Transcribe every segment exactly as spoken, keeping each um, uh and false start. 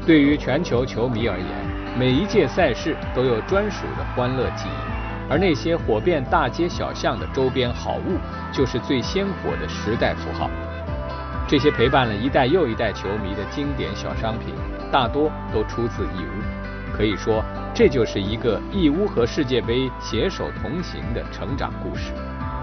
对于全球球迷而言，每一届赛事都有专属的欢乐记忆，而那些火遍大街小巷的周边好物，就是最鲜活的时代符号。这些陪伴了一代又一代球迷的经典小商品，大多都出自义乌。可以说，这就是一个义乌和世界杯携手同行的成长故事。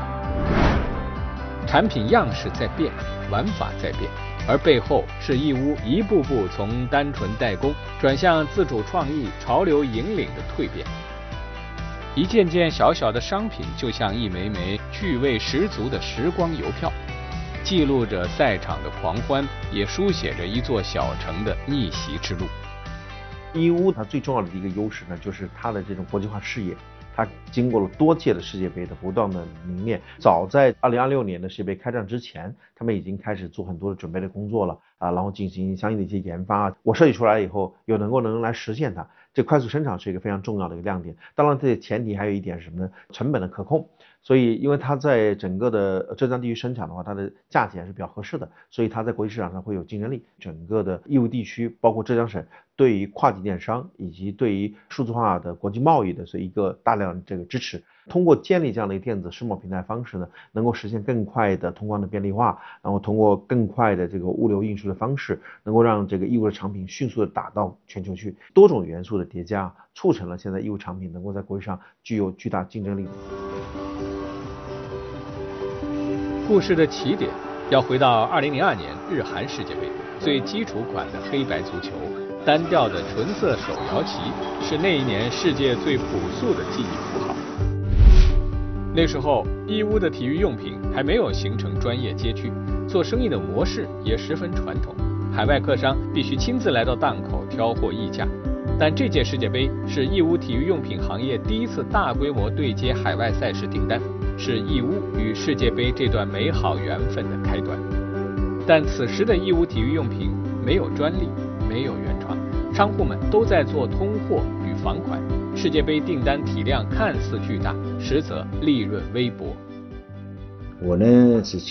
产品样式在变，玩法在变，而背后是义乌一步步从单纯代工转向自主创意、潮流引领的蜕变。一件件小小的商品，就像一枚枚趣味十足的时光邮票，记录着赛场的狂欢，也书写着一座小城的逆袭之路。 义乌它最重要的一个优势呢，就是它的这种国际化视野。它经过了多届的世界杯的不断的凝练，早在二零二六年的世界杯开战之前，他们已经开始做很多的准备的工作了啊，然后进行相应的一些研发。我设计出来以后，有能够能来实现它，这快速生产是一个非常重要的一个亮点。当然，这前提还有一点是什么呢？成本的可控。所以，因为它在整个的浙江地区生产的话，它的价钱是比较合适的，所以它在国际市场上会有竞争力。整个的义乌地区，包括浙江省，对于跨境电商以及对于数字化的国际贸易的是一个大量这个支持。通过建立这样的一个电子世贸平台方式呢，能够实现更快的通关的便利化，然后通过更快的这个物流运输的方式，能够让这个义乌的产品迅速的打到全球去。多种元素的叠加，促成了现在义乌产品能够在国际上具有巨大竞争力。 故事的起点要回到二零零二年日韩世界杯，最基础款的黑白足球，单调的纯色手摇旗，是那一年世界最朴素的记忆符号。那时候，义乌的体育用品还没有形成专业街区，做生意的模式也十分传统，海外客商必须亲自来到档口挑货议价。但这届世界杯是义乌体育用品行业第一次大规模对接海外赛事订单，是义乌与世界杯这段美好缘分的开端。但此时的义乌体育用品没有专利，没有原创，商户们都在做通货与房款，世界杯订单体量看似巨大，实则利润微薄。 我呢是